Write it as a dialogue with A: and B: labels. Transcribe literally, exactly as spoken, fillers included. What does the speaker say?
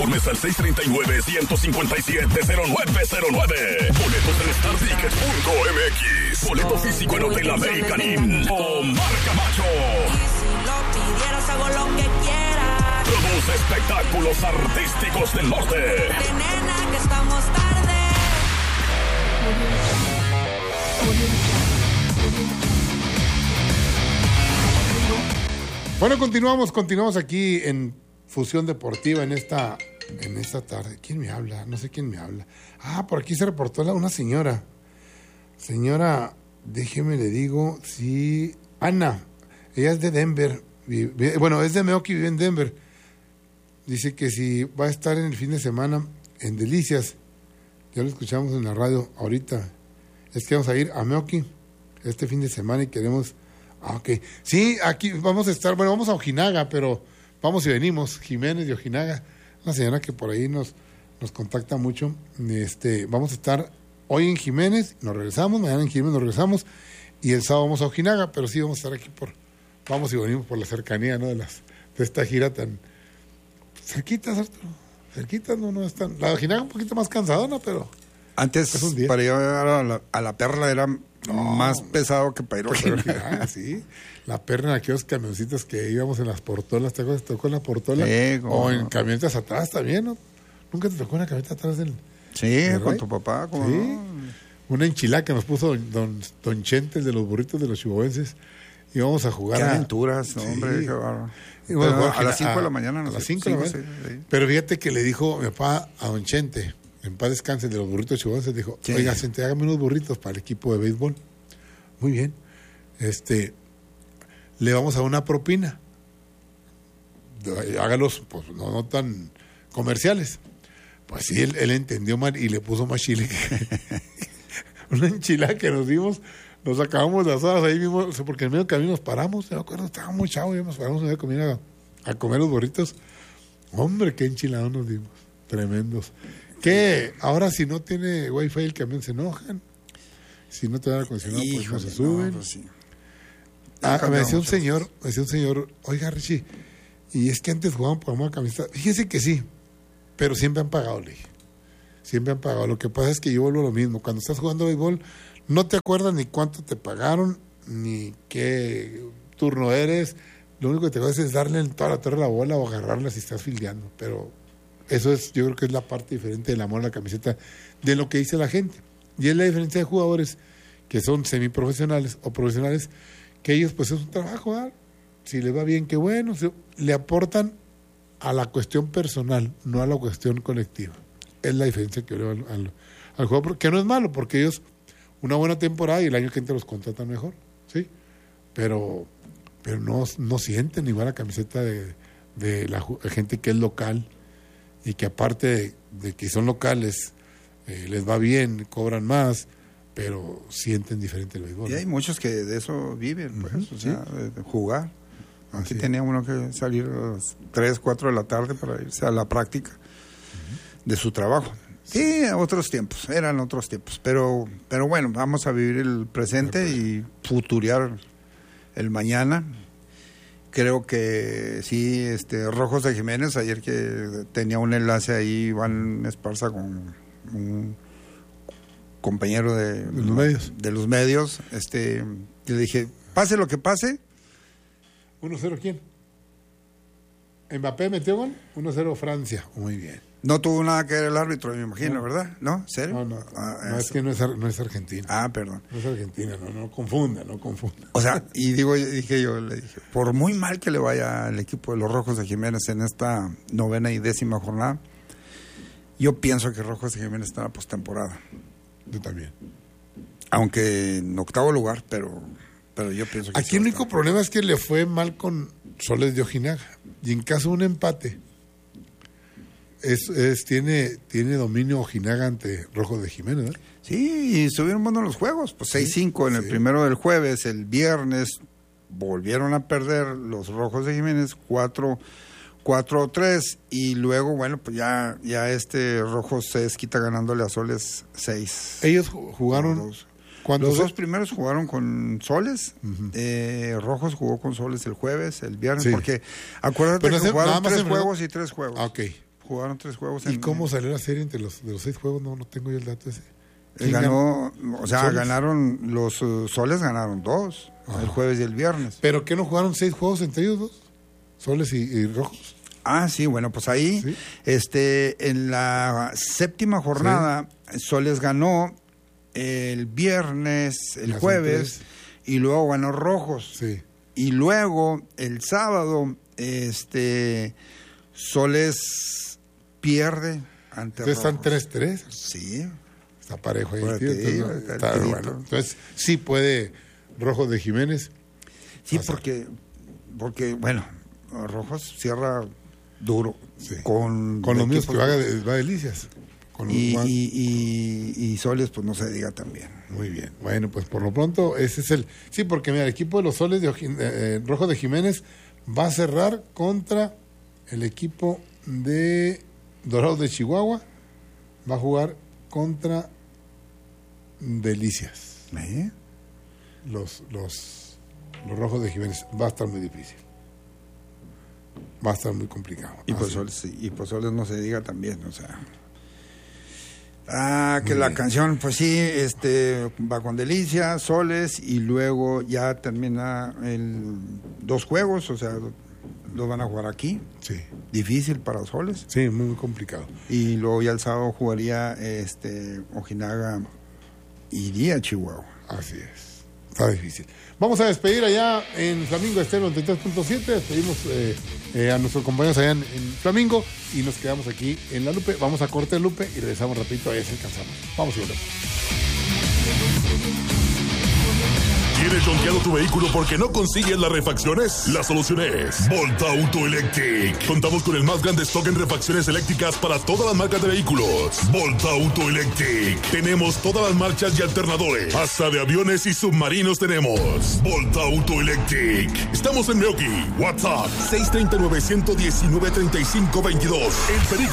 A: informes al seis tres nueve, uno cinco siete, cero nueve cero nueve. Boletos en star ticket punto m x. Boleto físico en Hotel American Inn o Marca Macho.
B: Y si lo pidieras, hago lo que quieras.
A: Produce espectáculos artísticos del norte.
B: De nena, que estamos tarde.
C: Bueno, continuamos, continuamos aquí en Fusión Deportiva en esta, en esta tarde. ¿Quién me habla? No sé quién me habla. Ah, por aquí se reportó una señora. Señora, déjeme le digo, sí, Ana. Ella es de Denver. Vive, bueno, es de Meoki, vive en Denver. Dice que si va a estar en el fin de semana en Delicias. Ya lo escuchamos en la radio ahorita. Es que vamos a ir a Meoki este fin de semana y queremos... Ah, ok. Sí, aquí vamos a estar, bueno, vamos a Ojinaga, pero vamos y venimos. Jiménez de Ojinaga, una señora que por ahí nos, nos contacta mucho. Este, vamos a estar hoy en Jiménez, nos regresamos, mañana en Jiménez nos regresamos y el sábado vamos a Ojinaga, pero sí vamos a estar aquí por, vamos y venimos por la cercanía, ¿no? De las, de esta gira tan cerquitas, Arturo. Cerquitas, no, no están. La de Ojinaga un poquito más cansadona, pero
D: antes para llegar a la, a la Perla era no, más pesado que para ir a
C: Ojinaga. Sí, la Perla en aquellos camioncitos que íbamos en las portolas, ¿te acuerdas? ¿Te tocó en la portola?
D: Sí,
C: o en camionetas atrás también, ¿no? ¿Nunca te tocó una camioneta atrás del...
D: Sí, con tu papá, como
C: sí.
D: No?
C: Una enchilada que nos puso don, don, don Chentes de los burritos de los chihuahuenses. Íbamos a jugar
D: qué
C: a...
D: aventuras,
C: sí.
D: hombre, qué barro.
C: Y bueno,
D: Pero
C: a,
D: a las cinco
C: a,
D: de la mañana.
C: A
D: no
C: las
D: sé,
C: cinco de la mañana.
D: Sí, sí.
C: Pero fíjate que le dijo mi papá a don Chente, en paz descanse, de los burritos chihuahuenses, dijo, sí. Oiga, Chente, hágame unos burritos para el equipo de béisbol. Muy bien. Este, le vamos a dar una propina. Hágalos, pues, no, no tan comerciales. Pues sí, él, él entendió mal y le puso más chile. Una enchilada que nos dimos, nos acabamos las horas ahí mismo, porque en medio del camino nos paramos, me acuerdo, estábamos muy chavos, y nos paramos en medio del camino a, a comer los burritos. Hombre, qué enchilado nos dimos, tremendos. Que ahora si no tiene wifi el camión se enojan, si no te dan acondicionado pues no se suben. No, pues sí. Ah, me decía un señor, me decía un señor, oiga Richie, y es que antes jugaban por amor a camiseta. Fíjese que sí, pero siempre han pagado, le dije. Siempre han pagado. Lo que pasa es que yo vuelvo a lo mismo. Cuando estás jugando béisbol, no te acuerdas ni cuánto te pagaron, ni qué turno eres. Lo único que te acuerdas es darle en toda la torre la bola o agarrarla si estás fildeando. Pero eso es, yo creo que es la parte diferente del amor a la camiseta de lo que dice la gente. Y es la diferencia de jugadores que son semiprofesionales o profesionales, que ellos pues es un trabajo, ¿verdad? Si les va bien, qué bueno. Si, le aportan a la cuestión personal, no a la cuestión colectiva. Es la diferencia que yo le veo al, al, al juego, que no es malo, porque ellos una buena temporada y el año que entra los contratan mejor, ¿sí? Pero pero no, no sienten igual la camiseta de, de la gente que es local y que aparte de, de que son locales, eh, les va bien, cobran más, pero sienten diferente el béisbol.
D: Y hay muchos que de eso viven, pues, uh-huh, o sea, ¿sí? de jugar. Aquí tenía uno que salir a las tres, cuatro de la tarde para irse a la práctica de su trabajo. Sí, otros tiempos, eran otros tiempos, pero pero bueno, vamos a vivir el presente y futurear el mañana. Creo que sí, este Rojos de Jiménez, ayer que tenía un enlace ahí, Iván Esparza con un compañero de,
C: de los medios,
D: de los medios, este, le dije, pase lo que pase.
C: uno cero ¿quién? ¿Mbappé metió gol? uno cero Francia, muy bien.
D: No tuvo nada que ver el árbitro, me imagino, no. ¿verdad? ¿No? ¿Serio?
C: No, no, ah, no es que no es, no es Argentina.
D: Ah, perdón.
C: No es Argentina, no, no confunda, no confunda.
D: O sea, y digo, dije yo, le dije, por muy mal que le vaya al equipo de los Rojos de Jiménez en esta novena y décima jornada, yo pienso que Rojos de Jiménez está en la postemporada.
C: Yo también.
D: Aunque en octavo lugar, pero, pero yo pienso que...
C: Aquí el único problema es que le fue mal con Soles de Ojinaga. Y en caso de un empate... Es, es tiene tiene dominio Ojinaga ante Rojos de Jiménez, ¿eh?
D: Sí, y estuvieron buenos los juegos, pues seis cinco en el sí. primero del jueves, el viernes volvieron a perder los Rojos de Jiménez cuatro tres y luego, bueno, pues ya ya este Rojos se desquita ganándole a Soles seis.
C: Ellos jugaron...
D: Los se... dos primeros jugaron con Soles, uh-huh. eh, Rojos jugó con Soles el jueves, el viernes, sí. porque acuérdate Pero que jugaron tres juegos y tres juegos.
C: Ah, ok.
D: Jugaron tres juegos.
C: ¿Y
D: en,
C: cómo salió la serie entre los, de los seis juegos? No, no tengo yo el dato ese.
D: Eh, ganó, o sea,
C: ¿Soles?
D: ganaron, los uh, Soles ganaron dos,
C: Ajá.
D: el jueves y el viernes.
C: ¿Pero qué no jugaron seis juegos entre ellos dos? Soles y, y Rojos.
D: Ah, sí, bueno, pues ahí,
C: ¿Sí?
D: este, en la séptima jornada, Soles ganó el viernes, el
C: Ya son
D: jueves, y luego ganó Rojos.
C: Sí.
D: Y luego, el sábado, este, Soles pierde ante
C: Entonces están
D: Rojos.
C: tres tres.
D: Sí.
C: Está parejo ahí.
D: Por
C: Tío,
D: ti,
C: entonces,
D: está
C: está
D: el tirito.
C: bueno. Entonces, sí puede Rojos de Jiménez.
D: Sí,
C: pasar.
D: porque, porque, bueno, Rojos cierra duro.
C: Sí.
D: Con,
C: Con los míos
D: equipos-
C: que va, de- va Delicias. Con los
D: y,
C: más-
D: y, y, y Soles, pues no se diga también.
C: Muy bien. Bueno, pues por lo pronto ese es el... Sí, porque mira, el equipo de los Soles de Oji- eh, Rojos de Jiménez va a cerrar contra el equipo de Dorados de Chihuahua. Va a jugar contra Delicias.
D: ¿Eh?
C: Los, los, los Rojos de Jiménez. Va a estar muy difícil. Va a estar muy complicado.
D: Y pues
C: Así.
D: Soles, sí, y pues Soles no se diga también, o sea. Ah, que
C: Muy
D: la
C: bien.
D: canción, pues sí, este va con Delicia, Soles, y luego ya termina el dos juegos, o sea, los van a jugar aquí.
C: Sí,
D: Difícil para Soles.
C: sí, muy complicado.
D: Y luego ya el sábado jugaría este Ojinaga, iría a Chihuahua.
C: Así es. Está difícil. Vamos a despedir allá en Flamingo Estéreo noventa y tres punto siete. Despedimos eh, eh, a nuestros compañeros allá en, en Flamingo y nos quedamos aquí en La Lupe. Vamos a corte Lupe y regresamos rapidito. Ahí se alcanzamos. Vamos y volvemos.
A: ¿Tienes donkeado tu vehículo porque no consigues las refacciones? La solución es Volta Auto Electric. Contamos con el más grande stock en refacciones eléctricas para todas las marcas de vehículos. Volta Auto Electric. Tenemos todas las marchas y alternadores. Hasta de aviones y submarinos tenemos. Volta Auto Electric. Estamos en Meoki. WhatsApp seis tres nueve, uno uno nueve, tres cinco dos dos. El perico